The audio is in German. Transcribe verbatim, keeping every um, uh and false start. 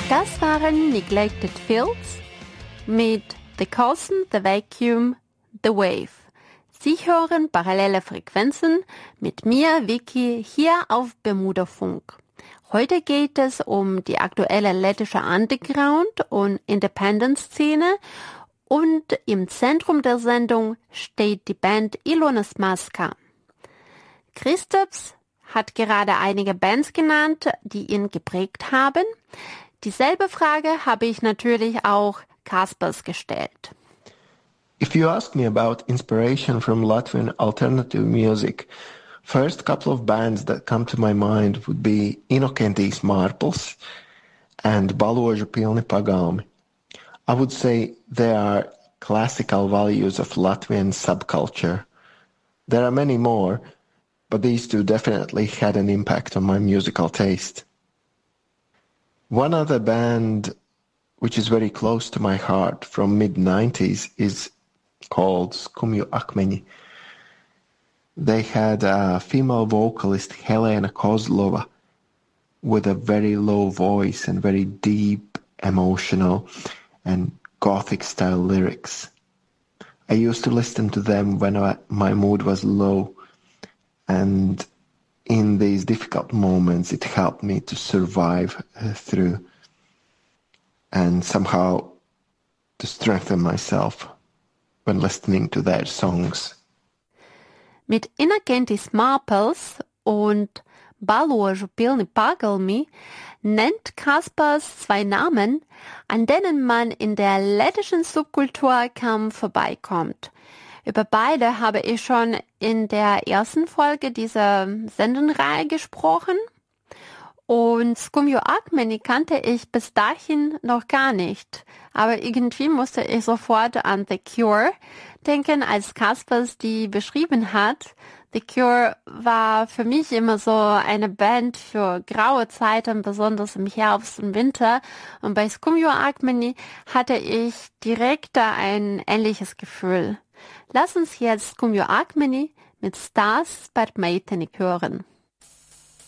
Das waren Neglected Fields mit The Cousin, The Vacuum, The Wave. Sie hören parallele Frequenzen mit mir, Vicky, hier auf Bermuda Funk. Heute geht es um die aktuelle lettische Underground- und Independent-Szene und im Zentrum der Sendung steht die Band Ilonas Maska. Christophs hat gerade einige Bands genannt, die ihn geprägt haben. Dieselbe Frage habe ich natürlich auch Kaspars gestellt. If you ask me about inspiration from Latvian alternative music, first couple of bands that come to my mind would be Inokentijas Mārples and Balodžu Pilni Pagalmi. I would say they are classical values of Latvian subculture. There are many more, but these two definitely had an impact on my musical taste. One other band which is very close to my heart from mid nineties is called Skumju Akmeņi. They had a female vocalist, Helena Kozlova, with a very low voice and very deep, emotional and gothic style lyrics. I used to listen to them when I, my mood was low, and in these difficult moments it helped me to survive uh, through and somehow to strengthen myself when listening to their songs. Mit Inokentijas Mārples und Balodžu Pilni Pagalmi nennt Kaspars zwei Namen, an denen man in der lettischen Subkultur kaum vorbeikommt. Über beide habe ich schon in der ersten Folge dieser Sendenreihe gesprochen. Und Skumju Akmeņi kannte ich bis dahin noch gar nicht. Aber irgendwie musste ich sofort an The Cure denken, als Kaspars die beschrieben hat. The Cure war für mich immer so eine Band für graue Zeiten, besonders im Herbst und Winter. Und bei Skumju Akmeņi hatte ich direkt da ein ähnliches Gefühl. Lass uns jetzt Skumju Akmeņi mit Stars par meiteni hören.